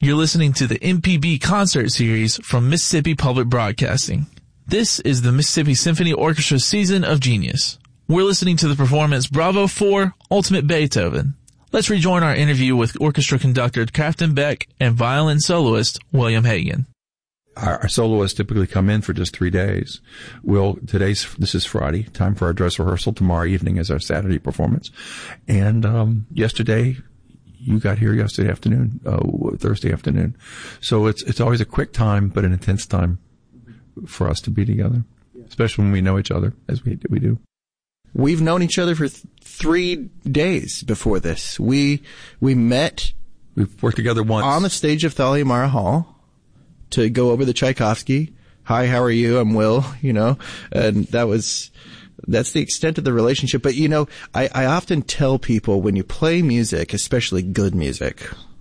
You're listening to the MPB concert series from Mississippi Public Broadcasting. This is the Mississippi Symphony Orchestra Season of Genius. We're listening to the performance Bravo 4, Ultimate Beethoven. Let's rejoin our interview with orchestra conductor Crafton Beck and violin soloist William Hagen. Our soloists typically come in for just 3 days. This is Friday, time for our dress rehearsal. Tomorrow evening is our Saturday performance. And, you got here yesterday afternoon, Thursday afternoon. So it's always a quick time, but an intense time for us to be together, especially when we know each other as we do. We've known each other for 3 days before this. We met. We've worked together once on the stage of Thalia Mara Hall to go over the Tchaikovsky. Hi, how are you? I'm Will, and that's the extent of the relationship. But, I often tell people when you play music, especially good music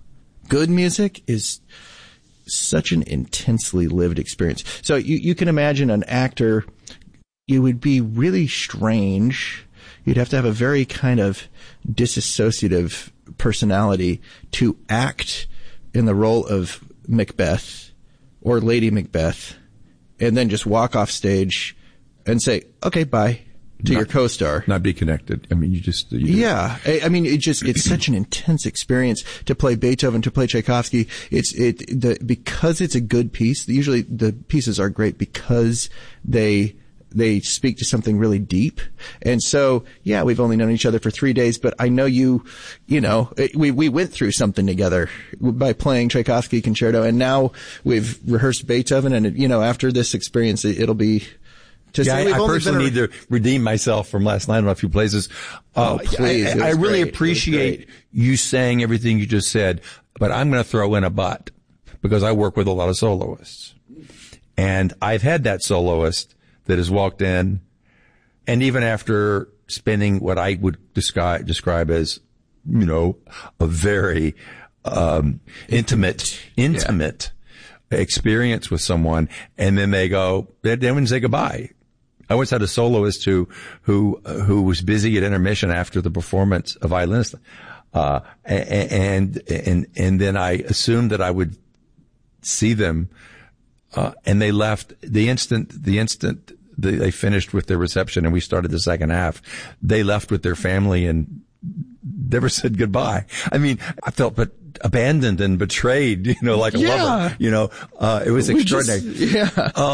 is such an intensely lived experience. So you can imagine an actor, it would be really strange. You'd have to have a very kind of disassociative personality to act in the role of Macbeth or Lady Macbeth and then just walk off stage and say, okay, bye to your co-star. Not be connected. I mean, yeah. I mean, it's such an intense experience to play Beethoven, to play Tchaikovsky. Because it's a good piece. Usually the pieces are great because they speak to something really deep. And so, yeah, we've only known each other for 3 days, but I know we went through something together by playing Tchaikovsky concerto, and now we've rehearsed Beethoven, and, after this experience, it'll be... I personally need to redeem myself from last night on a few places. Please. I really appreciate you saying everything you just said, but I'm going to throw in a but, because I work with a lot of soloists. And I've had that soloist that has walked in, and even after spending what I would describe as, a very intimate experience with someone, and then they wouldn't say goodbye. I once had a soloist who was busy at intermission after the performance, a violinist, and then I assumed that I would see them, and they left the instant they finished with their reception and we started the second half. They left with their family and never said goodbye. I mean, I felt abandoned and betrayed, like a lover, it was extraordinary.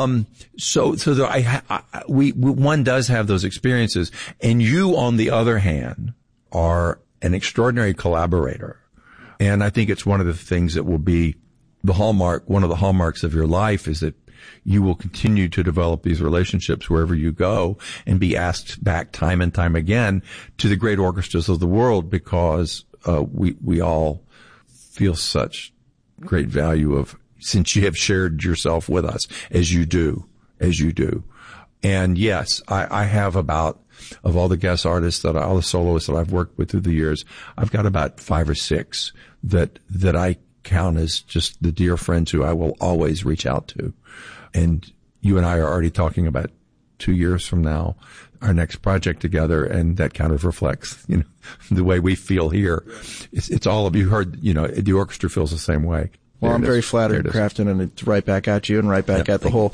One does have those experiences, and you, on the other hand, are an extraordinary collaborator. And I think it's one of the things that will be one of the hallmarks of your life is that you will continue to develop these relationships wherever you go and be asked back time and time again to the great orchestras of the world, because, we all feel such great value since you have shared yourself with us as you do. And yes, I have of all the guest artists all the soloists that I've worked with through the years, I've got about 5 or 6 that I count as just the dear friends who I will always reach out to. And you and I are already talking about 2 years from now, our next project together, and that kind of reflects, the way we feel here. It's all of you heard, the orchestra feels the same way. Well, I'm very flattered, Crafton, and it's right back at you and right back at the whole.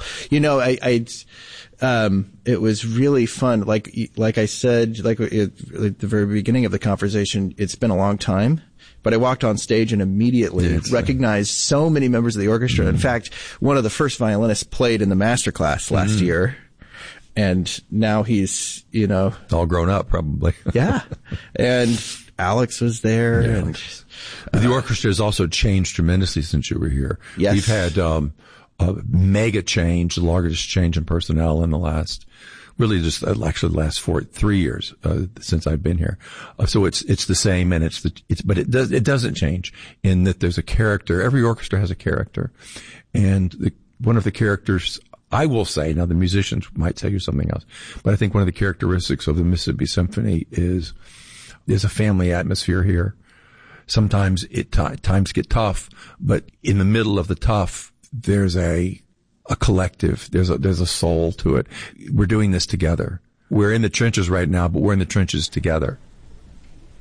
It was really fun. Like I said, at the very beginning of the conversation, it's been a long time. But I walked on stage and immediately recognized so many members of the orchestra. Mm-hmm. In fact, one of the first violinists played in the masterclass last year. And now he's, all grown up, probably. Yeah. And Alex was there. Yeah. And the orchestra has also changed tremendously since you were here. Yes. We've had a mega change, the largest change in personnel in the last, really just actually the last 3 years since I've been here. So it's the same, and but it doesn't change in that there's a character. Every orchestra has a character, and one of the characters, I will say, now the musicians might tell you something else, but I think one of the characteristics of the Mississippi Symphony is there's a family atmosphere here. Sometimes times get tough, but in the middle of the tough, there's a collective. There's a soul to it. We're doing this together. We're in the trenches right now, but we're in the trenches together.